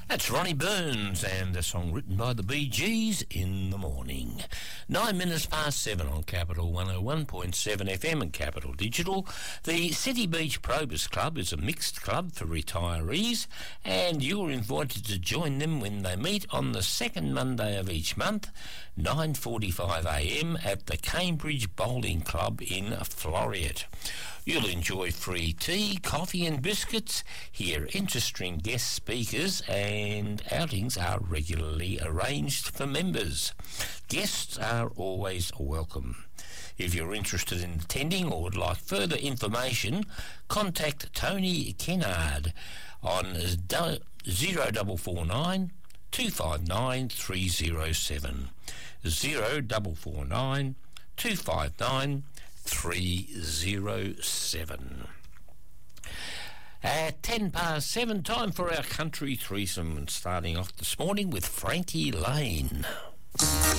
That's Ronnie Burns and a song written by the Bee Gees, In the Morning. 9 minutes past 7 on Capital 101.7 FM and Capital Digital. The City Beach Probus Club is a mixed club for retirees, and you're invited to join them when they meet on the second Monday of each month, 9:45am at the Cambridge Bowling Club in Floriat. You'll enjoy free tea, coffee and biscuits, hear interesting guest speakers, and outings are regularly arranged for members. Guests are always welcome. If you're interested in attending or would like further information, contact Tony Kennard on 0449 259 307. 0449 259 307. At 10 past 7, time for our country threesome, starting off this morning with Frankie Lane.